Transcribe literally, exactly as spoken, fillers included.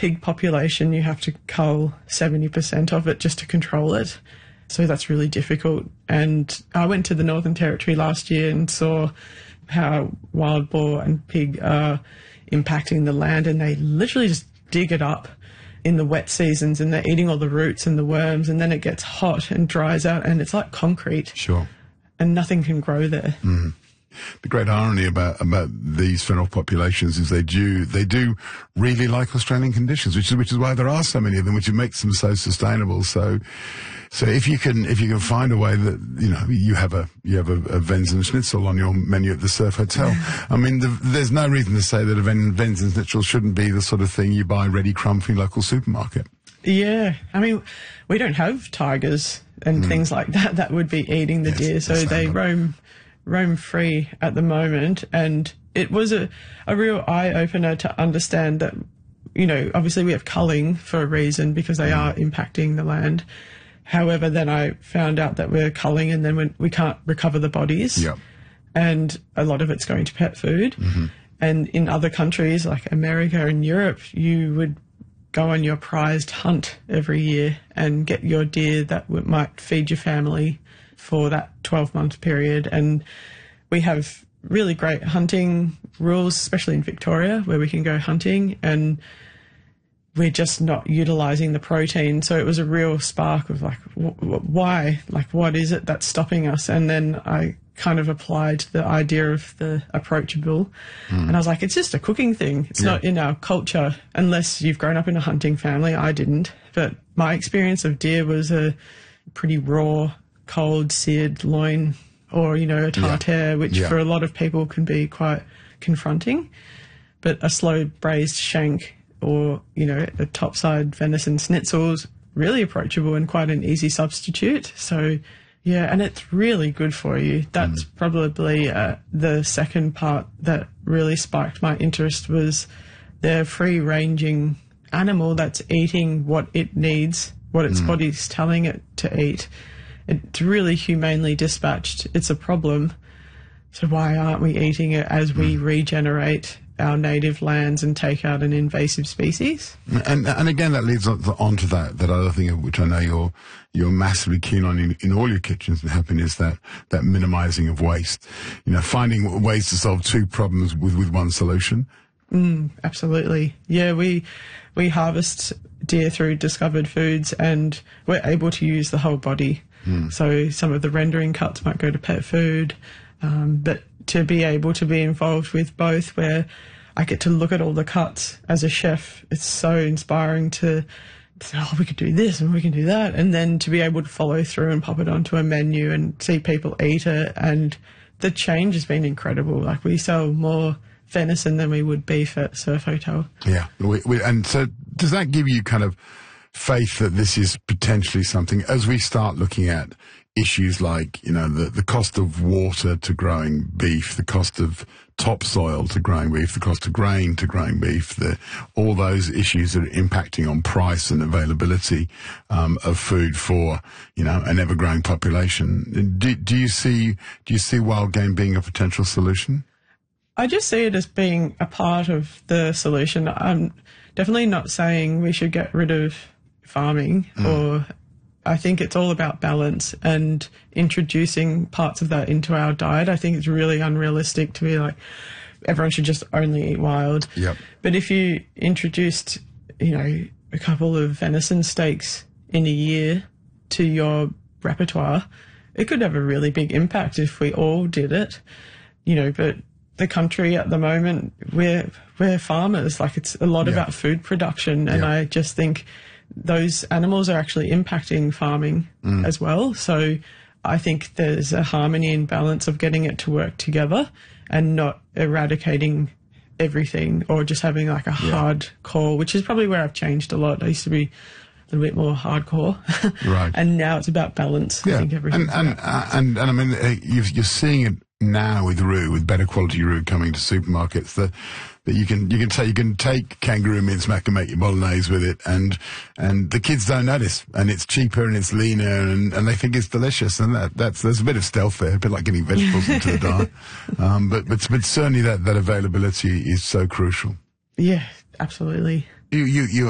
pig population, you have to cull seventy percent of it just to control it. So that's really difficult. And I went to the Northern Territory last year and saw how wild boar and pig are impacting the land, and they literally just dig it up in the wet seasons, and they're eating all the roots and the worms, and then it gets hot and dries out, and it's like concrete. Sure. And nothing can grow there. Mm. The great irony about, about these fenwolf populations is they do they do really like Australian conditions, which is which is why there are so many of them, which makes them so sustainable. So, so if you can if you can find a way that you know you have a you have a, a Vensen Schnitzel on your menu at the Surf Hotel, I mean, the, there's no reason to say that a Ven, Vensen Schnitzel shouldn't be the sort of thing you buy ready crumb from your local supermarket. Yeah, I mean, we don't have tigers and mm. things like that that would be eating the yes, deer, so they roam. roam free at the moment, and it was a, a real eye-opener to understand that, you know, obviously we have culling for a reason because they mm. are impacting the land. However, then I found out that we're culling and then we, we can't recover the bodies, yep. and a lot of it's going to pet food. Mm-hmm. And in other countries like America and Europe, you would go on your prized hunt every year and get your deer that w- might feed your family for that twelve-month period. And we have really great hunting rules, especially in Victoria, where we can go hunting, and we're just not utilising the protein. So it was a real spark of like, w- w- why? Like, what is it that's stopping us? And then I kind of applied the idea of the approachable, mm. and I was like, it's just a cooking thing. It's yeah. not in our culture unless you've grown up in a hunting family. I didn't. But my experience of deer was a pretty raw, cold, seared loin, or, you know, a tartare, yeah. which yeah. for a lot of people can be quite confronting. But a slow braised shank or, you know, a topside venison schnitzel's really approachable and quite an easy substitute. So, yeah, and it's really good for you. That's mm. probably uh, the second part that really sparked my interest, was the free-ranging animal that's eating what it needs, what its mm. body's telling it to eat. It's really humanely dispatched. It's a problem. So why aren't we eating it as we mm. regenerate our native lands and take out an invasive species? And and again, that leads on, on to that that other thing, which I know you're you're massively keen on in, in all your kitchens and helping, is that that minimising of waste. You know, finding ways to solve two problems with, with one solution. Mm, absolutely. Yeah, we we harvest deer through Discovered Foods, and we're able to use the whole body. Mm. So some of the rendering cuts might go to pet food, um, but to be able to be involved with both, where I get to look at all the cuts as a chef, it's so inspiring to say, oh, we could do this and we can do that, and then to be able to follow through and pop it onto a menu and see people eat it. And the change has been incredible. Like, we sell more venison than we would beef at Surf Hotel. Yeah, we, we, and so does that give you kind of faith that this is potentially something, as we start looking at issues like, you know, the, the cost of water to growing beef, the cost of topsoil to growing beef, the cost of grain to growing beef, the, all those issues that are impacting on price and availability um, of food for, you know, an ever-growing population. Do, do you see do you see wild game being a potential solution? I just see it as being a part of the solution. I'm definitely not saying we should get rid of farming, mm. or I think it's all about balance and introducing parts of that into our diet. I think it's really unrealistic to be like, everyone should just only eat wild. Yep. But if you introduced, you know, a couple of venison steaks in a year to your repertoire, it could have a really big impact if we all did it, you know. But the country at the moment, we're, we're farmers. Like, it's a lot yep. about food production, and yep. I just think those animals are actually impacting farming mm. as well. So I think there's a harmony and balance of getting it to work together and not eradicating everything or just having like a yeah. hard core, which is probably where I've changed a lot. I used to be a little bit more hardcore. Right. And now it's about balance. Yeah. I think everything. And, and, uh, and, and I mean, uh, you're, you're seeing it now with roux, with better quality roux coming to supermarkets, that that you can you can take you can take kangaroo mince mac and make your bolognese with it, and and the kids don't notice, and it's cheaper and it's leaner, and, and they think it's delicious, and that that's there's a bit of stealth there, a bit like getting vegetables into the diet, um, but but but certainly that that availability is so crucial. Yeah, absolutely. You you you